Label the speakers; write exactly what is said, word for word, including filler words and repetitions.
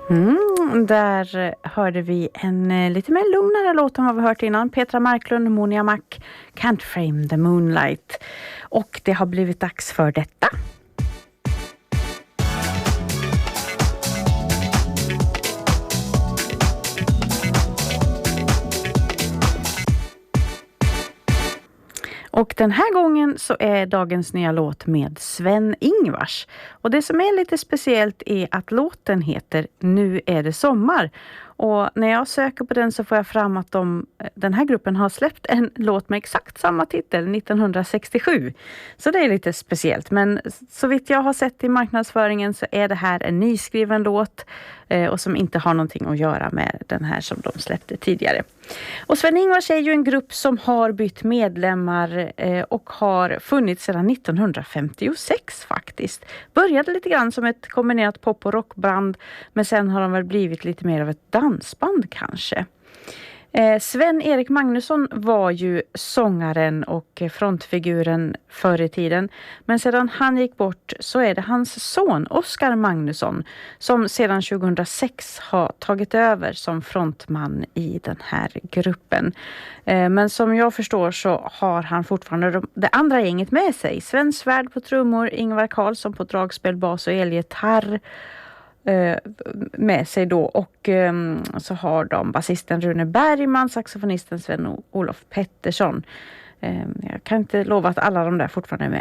Speaker 1: Mm, där hörde vi en eh, lite mer lugnare låt än vad vi hört innan. Petra Marklund, Monia Mac, Can't Frame the Moonlight. Och det har blivit dags för detta. Och den här gången så är dagens nya låt med Sven-Ingvars. Och det som är lite speciellt är att låten heter Nu är det sommar. Och när jag söker på den så får jag fram att de, den här gruppen har släppt en låt med exakt samma titel nittonhundrasextiosju. Så det är lite speciellt. Men så vitt jag har sett i marknadsföringen så är det här en nyskriven låt. Eh, och som inte har någonting att göra med den här som de släppte tidigare. Och Sven-Ingvars är ju en grupp som har bytt medlemmar eh, och har funnits sedan nittonhundrafemtiosex faktiskt. Började lite grann som ett kombinerat pop- och rockband, men sen har de väl blivit lite mer av ett dansband kanske. Eh, Sven-Erik Magnusson var ju sångaren och frontfiguren förr i tiden. Men sedan han gick bort så är det hans son Oskar Magnusson som sedan tjugohundrasex har tagit över som frontman i den här gruppen. Eh, men som jag förstår så har han fortfarande de, det andra gänget med sig. Sven Svärd på trummor, Ingvar Karlsson på dragspel, bas och elgitarr med sig då, och um, så har de basisten Rune Bergman, saxofonisten Sven-Olof Pettersson. Um, jag kan inte lova att alla de där fortfarande är med.